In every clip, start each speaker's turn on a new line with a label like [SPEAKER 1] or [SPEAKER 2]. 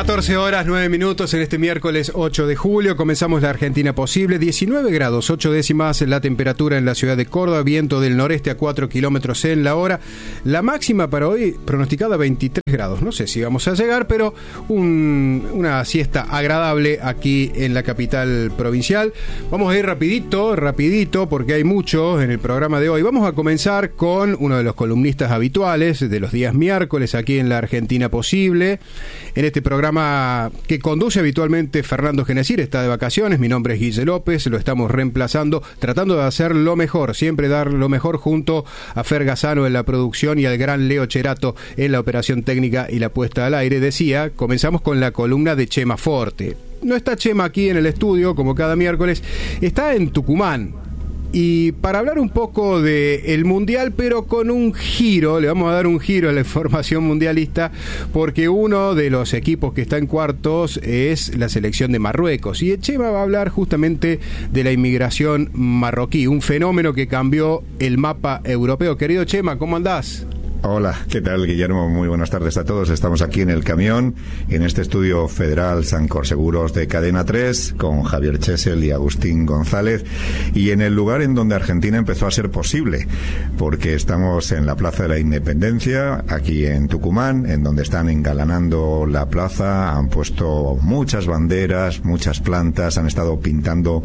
[SPEAKER 1] 14 horas, 9 minutos en este miércoles 8 de julio. Comenzamos la Argentina Posible. 19 grados, 8 décimas la temperatura en la ciudad de Córdoba. Viento del noreste a 4 kilómetros en la hora. La máxima para hoy pronosticada 23 grados. No sé si vamos a llegar, pero una siesta agradable aquí en la capital provincial. Vamos a ir rapidito, porque hay mucho en el programa de hoy. Vamos a comenzar con uno de los columnistas habituales de los días miércoles aquí en la Argentina Posible. En este programa que conduce habitualmente Fernando Genesir, está de vacaciones. Mi nombre es Guille López, lo estamos reemplazando, tratando de hacer lo mejor, siempre dar lo mejor junto a Fer Gazzano en la producción y al gran Leo Cherato en la operación técnica y la puesta al aire. Decía, comenzamos con la columna de Chema Forte. No está Chema aquí en el estudio como cada miércoles, está en Tucumán. Y para hablar un poco del Mundial, pero con un giro, le vamos a dar un giro a la información mundialista, porque uno de los equipos que está en cuartos es la selección de Marruecos. Y Chema va a hablar justamente de la inmigración marroquí, un fenómeno que cambió el mapa europeo. Querido Chema, ¿cómo andás?
[SPEAKER 2] Hola, ¿qué tal, Guillermo? Muy buenas tardes a todos. Estamos aquí en el camión, en este estudio federal Sancor Seguros de Cadena 3, con Javier Chesel y Agustín González, y en el lugar en donde Argentina empezó a ser posible, porque estamos en la Plaza de la Independencia, aquí en Tucumán, en donde están engalanando la plaza, han puesto muchas banderas, muchas plantas, han estado pintando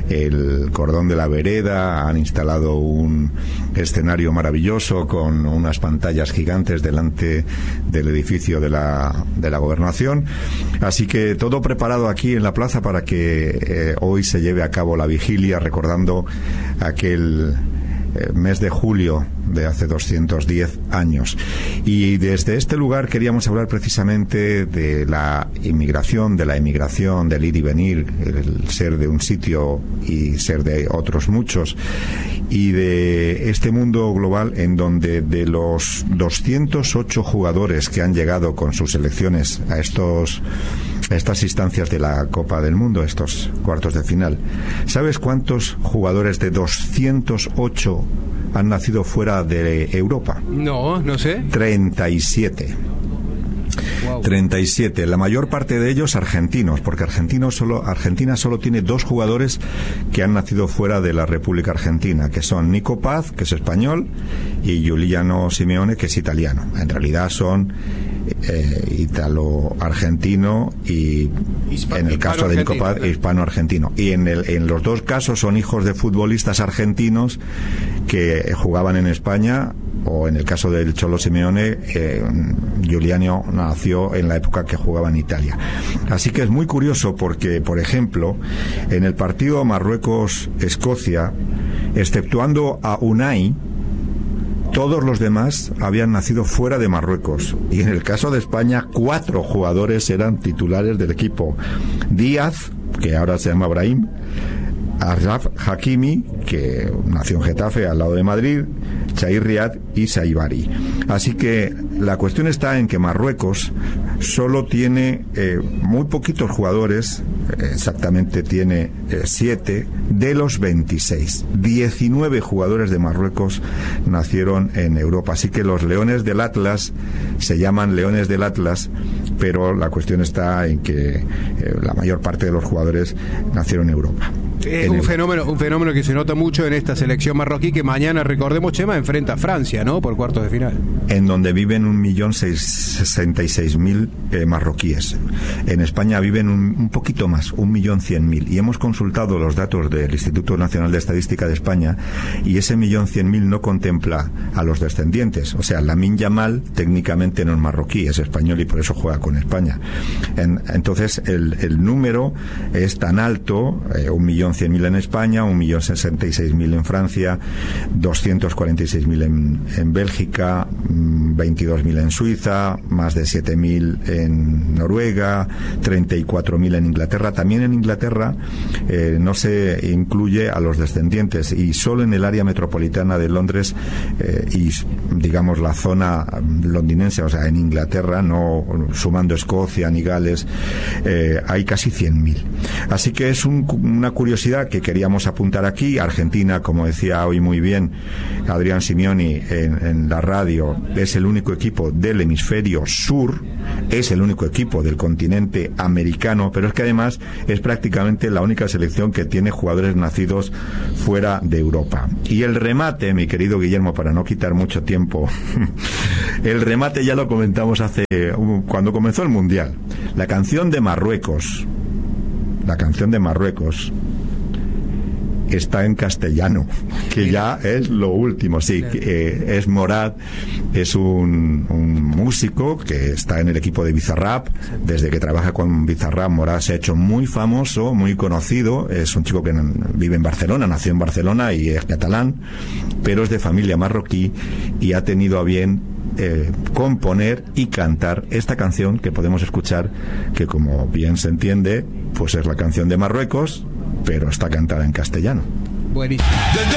[SPEAKER 2] el cordón de la vereda, han instalado un escenario maravilloso con unas pantallas gigantes delante del edificio de la gobernación, así que todo preparado aquí en la plaza para que hoy se lleve a cabo la vigilia recordando aquel mes de julio de hace 210 años. Y desde este lugar queríamos hablar precisamente de la inmigración, de la emigración, del ir y venir, el ser de un sitio y ser de otros muchos, y de este mundo global en donde de los 208 jugadores que han llegado con sus selecciones a estas instancias de la Copa del Mundo, estos cuartos de final, ¿sabes cuántos jugadores de 208 han nacido fuera de Europa?
[SPEAKER 1] No sé.
[SPEAKER 2] 37. Wow. 37, la mayor parte de ellos argentinos, porque Argentina solo tiene 2 jugadores que han nacido fuera de la República Argentina, que son Nico Paz, que es español, y Giuliano Simeone, que es italiano. En realidad son italo-argentino y en el caso de Nico Paz, hispano-argentino. Y en los dos casos son hijos de futbolistas argentinos que jugaban en España, o en el caso del Cholo Simeone, Giuliano nació en la época que jugaba en Italia. Así que es muy curioso porque, por ejemplo, en el partido Marruecos-Escocia, exceptuando a Unai, todos los demás habían nacido fuera de Marruecos. Y en el caso de España, 4 jugadores eran titulares del equipo. Díaz, que ahora se llama Brahim, Achraf Hakimi, que nació en Getafe, al lado de Madrid, Chahir Riad y Saibari. Así que la cuestión está en que Marruecos solo tiene muy poquitos jugadores, exactamente tiene 7 de los 26. 19 jugadores de Marruecos nacieron en Europa. Así que los Leones del Atlas se llaman Leones del Atlas, pero la cuestión está en que la mayor parte de los jugadores nacieron en Europa.
[SPEAKER 1] Un fenómeno que se nota mucho en esta selección marroquí, que mañana, recordemos, Chema, enfrenta a Francia, ¿no?, por cuartos de final.
[SPEAKER 2] En donde viven 1.066.000 marroquíes. En España viven un poquito más, 1.100.000. Y hemos consultado los datos del Instituto Nacional de Estadística de España, y ese 1.100.000 no contempla a los descendientes. O sea, Lamine Yamal técnicamente no es marroquí, es español y por eso juega con España. Entonces, el número es tan alto, 1.100.000 en España, 1.066.000 en Francia, 246.000 en Bélgica, 22.000 en Suiza, más de 7.000 en Noruega, 34.000 en Inglaterra. También en Inglaterra no se incluye a los descendientes, y solo en el área metropolitana de Londres y digamos la zona londinense, o sea, en Inglaterra, no sumando Escocia ni Gales, hay casi 100.000. Así que es una curiosidad curiosidad que queríamos apuntar aquí, Argentina, como decía hoy muy bien Adrián Simioni en la radio, es el único equipo del hemisferio sur, es el único equipo del continente americano, pero es que además es prácticamente la única selección que tiene jugadores nacidos fuera de Europa. Y el remate, mi querido Guillermo, para no quitar mucho tiempo, el remate ya lo comentamos cuando comenzó el Mundial. La canción de Marruecos está en castellano, que ya es lo último. Sí, es Morad, es un músico que está en el equipo de Bizarrap. Desde que trabaja con Bizarrap, Morad se ha hecho muy famoso, muy conocido. Es un chico que vive en Barcelona, nació en Barcelona y es catalán, pero es de familia marroquí y ha tenido a bien componer y cantar esta canción que podemos escuchar, que como bien se entiende, pues es la canción de Marruecos, pero está cantada en castellano.
[SPEAKER 1] Buenísimo.